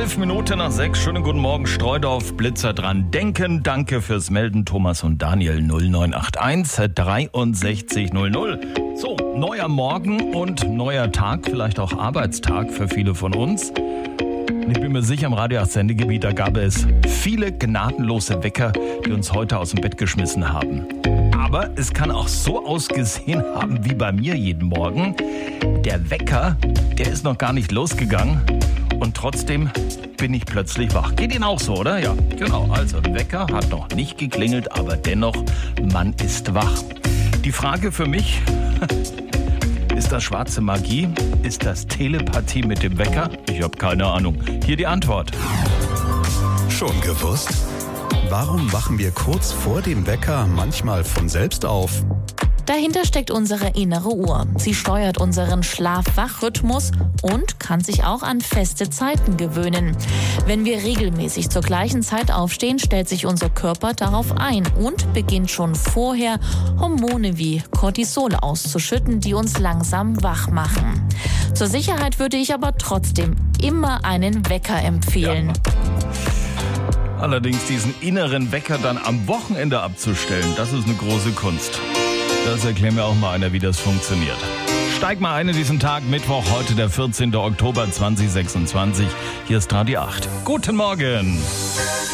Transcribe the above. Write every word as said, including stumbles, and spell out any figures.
Elf Minuten nach sechs. Schönen guten Morgen, Streudorf, Blitzer dran denken. Danke fürs Melden, Thomas und Daniel. null neun acht eins dreiundsechzig null null. So, neuer Morgen und neuer Tag, vielleicht auch Arbeitstag für viele von uns. Und ich bin mir sicher, im Radio acht Sendegebiet, da gab es viele gnadenlose Wecker, die uns heute aus dem Bett geschmissen haben. Aber es kann auch so ausgesehen haben wie bei mir jeden Morgen. Der Wecker, der ist noch gar nicht losgegangen und trotzdem bin ich plötzlich wach. Geht Ihnen auch so, oder? Ja, genau. Also der Wecker hat noch nicht geklingelt, aber dennoch, man ist wach. Die Frage für mich, ist das schwarze Magie? Ist das Telepathie mit dem Wecker? Ich habe keine Ahnung. Hier die Antwort. Schon gewusst? Warum wachen wir kurz vor dem Wecker manchmal von selbst auf? Dahinter steckt unsere innere Uhr. Sie steuert unseren Schlaf-Wach-Rhythmus und kann sich auch an feste Zeiten gewöhnen. Wenn wir regelmäßig zur gleichen Zeit aufstehen, stellt sich unser Körper darauf ein und beginnt schon vorher Hormone wie Cortisol auszuschütten, die uns langsam wach machen. Zur Sicherheit würde ich aber trotzdem immer einen Wecker empfehlen. Ja. Allerdings diesen inneren Wecker dann am Wochenende abzustellen, das ist eine große Kunst. Das erklärt mir auch mal einer, wie das funktioniert. Steig mal ein in diesen Tag, Mittwoch, heute der vierzehnten Oktober zweitausendsechsundzwanzig. Hier ist Radio acht. Guten Morgen!